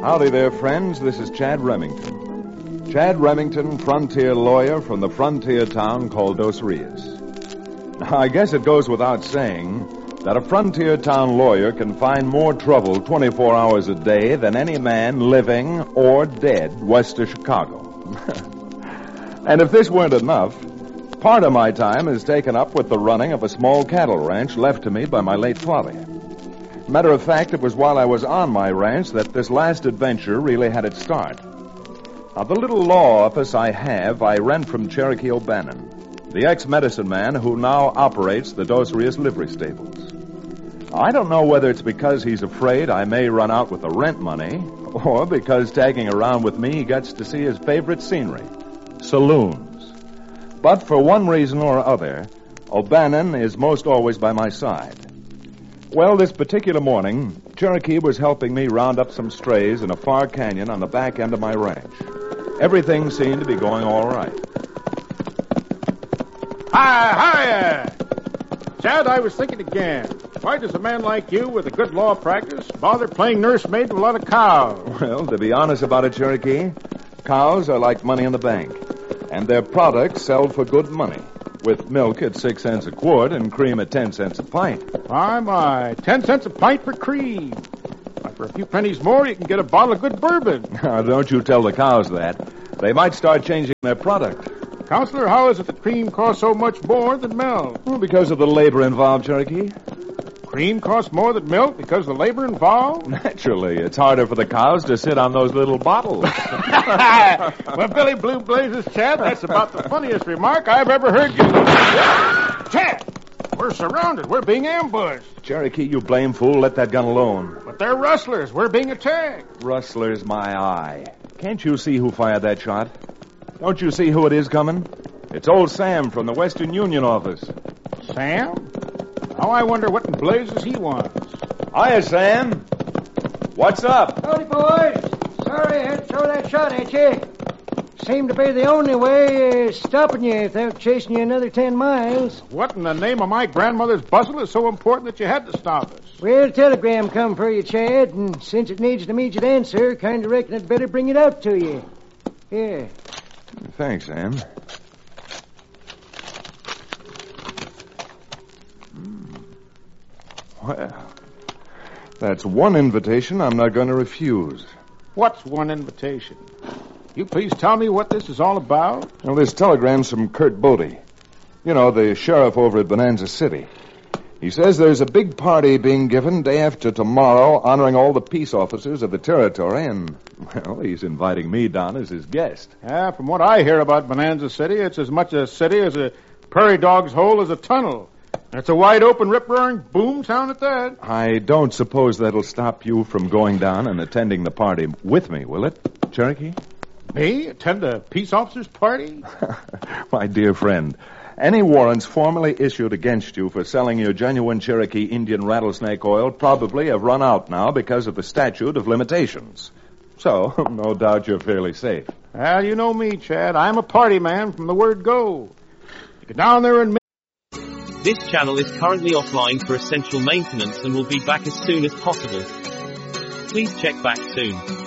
Howdy there, friends. This is Chad Remington. Chad Remington, frontier lawyer from the frontier town called Dos Rios. Now, I guess it goes without saying that a frontier town lawyer can find more trouble 24 hours a day than any man living or dead west of Chicago. And if this weren't enough, part of my time is taken up with the running of a small cattle ranch left to me by my late father. Matter of fact, it was while I was on my ranch that this last adventure really had its start. Now, the little law office I rent from Cherokee O'Bannon, the ex-medicine man who now operates the Dos Rios livery stables. I don't know whether it's because he's afraid I may run out with the rent money, or because tagging around with me he gets to see his favorite scenery, saloons. But for one reason or other, O'Bannon is most always by my side. Well, this particular morning, Cherokee was helping me round up some strays in a far canyon on the back end of my ranch. Everything seemed to be going all right. Hi! Chad, I was thinking again. Why does a man like you with a good law practice bother playing nursemaid to a lot of cows? Well, to be honest about it, Cherokee, cows are like money in the bank, and their products sell for good money, with milk at 6 cents a quart and cream at 10 cents a pint. My, 10 cents a pint for cream. Why, for a few pennies more, you can get a bottle of good bourbon. Now, don't you tell the cows that. They might start changing their product. Counselor, how is it that cream costs so much more than milk? Well, because of the labor involved, Cherokee. Cream costs more than milk because of the labor involved? Naturally. It's harder for the cows to sit on those little bottles. Well, Billy Blue Blazes, Chad, that's about the funniest remark I've ever heard you. Chad, we're surrounded. We're being ambushed. Cherokee, you blame fool, let that gun alone. But they're rustlers. We're being attacked. Rustlers, my eye. Can't you see who fired that shot? Don't you see who it is coming? It's old Sam from the Western Union office. Sam? Now I wonder what in blazes he wants. Hiya, Sam. What's up? Howdy, boys. Sorry I had to throw that shot at you. Seemed to be the only way stopping you without chasing you another 10 miles. What in the name of my grandmother's bustle is so important that you had to stop us? Well, a telegram come for you, Chad, and since it needs an immediate answer, kind of reckon I'd better bring it out to you. Here. Thanks, Sam. Well, that's one invitation I'm not going to refuse. What's one invitation? You please tell me what this is all about? Well, this telegram's from Kurt Bodie. You know, the sheriff over at Bonanza City. He says there's a big party being given day after tomorrow honoring all the peace officers of the territory, and, well, he's inviting me down as his guest. Yeah, from what I hear about Bonanza City, it's as much a city as a prairie dog's hole is a tunnel. It's a wide-open, rip-roaring boom town at that. I don't suppose that'll stop you from going down and attending the party with me, will it, Cherokee? Me? Attend a peace officer's party? My dear friend, any warrants formally issued against you for selling your genuine Cherokee Indian rattlesnake oil probably have run out now because of the statute of limitations. So, no doubt you're fairly safe. Well, you know me, Chad. I'm a party man from the word go. You get down there and... This channel is currently offline for essential maintenance and will be back as soon as possible. Please check back soon.